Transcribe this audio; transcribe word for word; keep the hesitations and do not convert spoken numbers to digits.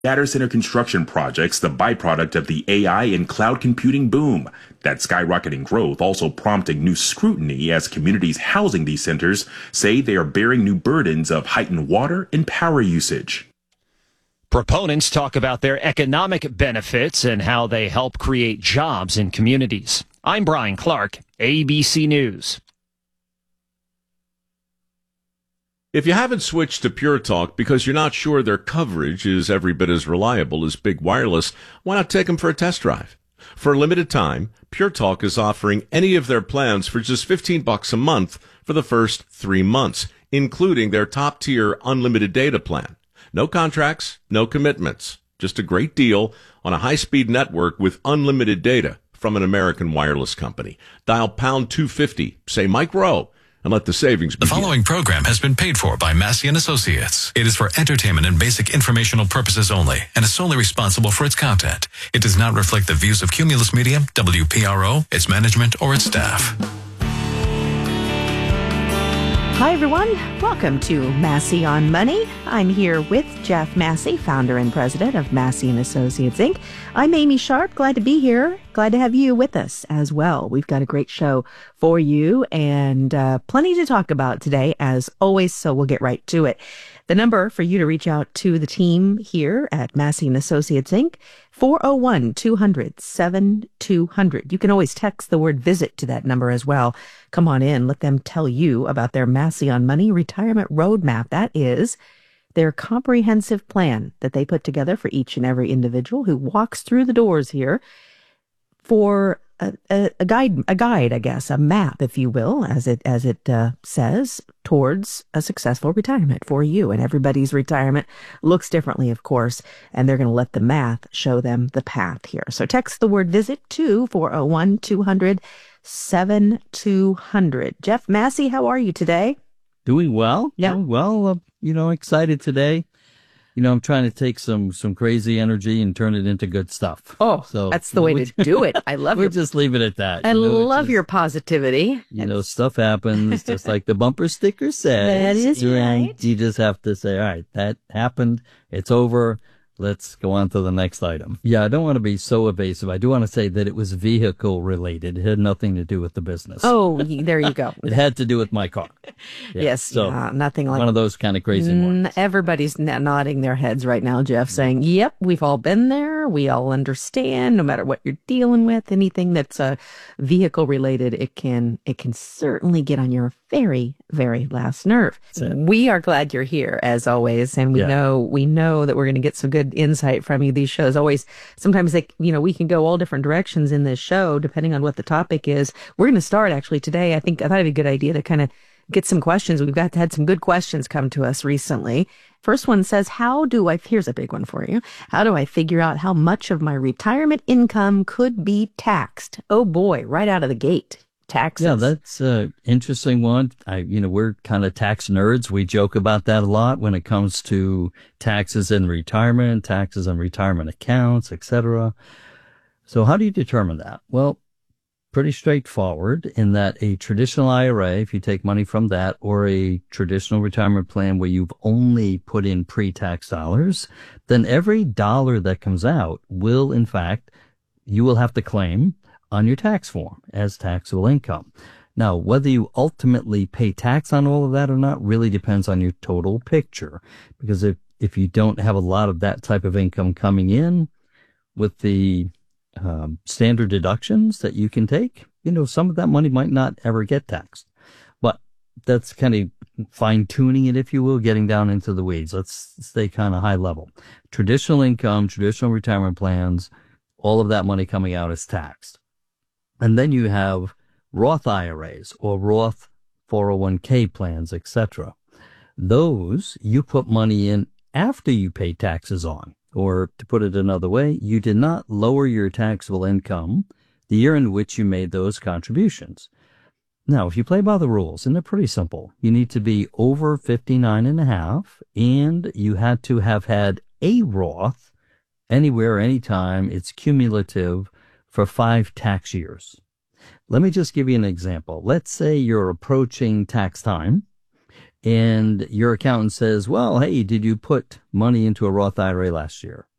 Data center construction projects, the byproduct of the A I and cloud computing boom. That skyrocketing growth also prompting new scrutiny as communities housing these centers say they are bearing new burdens of heightened water and power usage. Proponents talk about their economic benefits and how they help create jobs in communities. I'm Brian Clark, A B C News. If you haven't switched to Pure Talk because you're not sure their coverage is every bit as reliable as Big Wireless, why not take them for a test drive? For a limited time, Pure Talk is offering any of their plans for just fifteen bucks a month for the first three months, including their top-tier unlimited data plan. No contracts, no commitments, just a great deal on a high-speed network with unlimited data from an American wireless company. Dial pound two fifty, say Mike Rowe, and let the savings begin. The following program has been paid for by Massey and Associates. It is for entertainment and basic informational purposes only and is solely responsible for its content. It does not reflect the views of Cumulus Media, W P R O, its management, or its staff. Hi, everyone. Welcome to Massey on Money. I'm here with Jeff Massey, founder and president of Massey and Associates, Incorporated. I'm Amy Sharp. Glad to be here. Glad to have you with us as well. We've got a great show for you and uh, plenty to talk about today, as always, so we'll get right to it. The number for you to reach out to the team here at Massey and Associates, Incorporated, four oh one, two hundred, seventy-two hundred. You can always text the word visit to that number as well. Come on in. Let them tell you about their Massey on Money retirement roadmap. That is their comprehensive plan that they put together for each and every individual who walks through the doors here for a, a, a guide, a guide, I guess, a map, if you will, as it as it uh, says, towards a successful retirement for you. And everybody's retirement looks differently, of course, and they're going to let the math show them the path here. So text the word visit to four oh one, two hundred, seventy-two hundred. Jeff Massey, how are you today? Doing well. Yeah. Doing well, uh, you know, excited today. You know, I'm trying to take some some crazy energy and turn it into good stuff. Oh, so that's the way to do it. I love We'll your, just leave it at that. I you know, love just, your positivity. You know, stuff happens, just like the bumper sticker says. That is you, right. You just have to say, all right, that happened. It's over. Let's go on to the next item. Yeah, I don't want to be so evasive. I do want to say that it was vehicle related. It had nothing to do with the business. Oh, there you go. It had to do with my car. Yeah. Yes, so uh, nothing like one of those kind of crazy ones. Everybody's n- nodding their heads right now, Jeff, saying, yep, we've all been there. We all understand, no matter what you're dealing with, anything that's uh, vehicle related, it can it can certainly get on your very, very last nerve. We are glad you're here, as always, and we Yeah. know we know that we're going to get some good insight from you. These shows always, sometimes they, you know, we can go all different directions in this show, depending on what the topic is. We're going to start actually today. I think I thought it'd be a good idea to kind of get some questions. We've got had some good questions come to us recently. First one says, how do I, here's a big one for you. How do I figure out how much of my retirement income could be taxed? Oh boy, right out of the gate. Taxes. Yeah, that's an interesting one. I, you know, we're kind of tax nerds. We joke about that a lot when it comes to taxes in retirement, taxes on retirement accounts, et cetera. So how do you determine that? Well, pretty straightforward in that a traditional I R A, if you take money from that, or a traditional retirement plan where you've only put in pre-tax dollars, then every dollar that comes out will, in fact, you will have to claim on your tax form as taxable income. Now, whether you ultimately pay tax on all of that or not really depends on your total picture. Because if, if you don't have a lot of that type of income coming in with the um, standard deductions that you can take, you know, some of that money might not ever get taxed. But that's kind of fine tuning it, if you will, getting down into the weeds. Let's stay kind of high level. Traditional income, traditional retirement plans, all of that money coming out is taxed. And then you have Roth I R As or Roth four oh one k plans, et cetera. Those you put money in after you pay taxes on. Or to put it another way, you did not lower your taxable income the year in which you made those contributions. Now, if you play by the rules, and they're pretty simple, you need to be over fifty-nine and a half, and you had to have had a Roth anywhere, anytime. It's cumulative for five tax years. Let me just give you an example. Let's say you're approaching tax time and your accountant says, well, hey, did you put money into a Roth I R A last year?